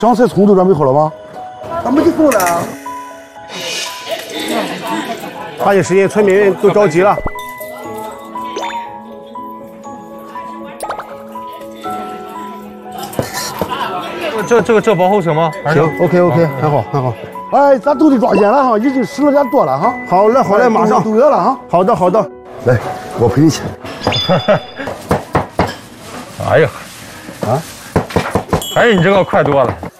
香菜、葱都准备好了吗？ 咱们就够了。 抓紧时间，村民都着急了。 这包好吃吗？ 行，OK，很好很好。哎，咱都得抓紧了哈，已经10点多了哈。 好嘞，好嘞，马上都饿了哈。 好的，好的。 来，我陪你去。 哎呀，哎，你这个快多了。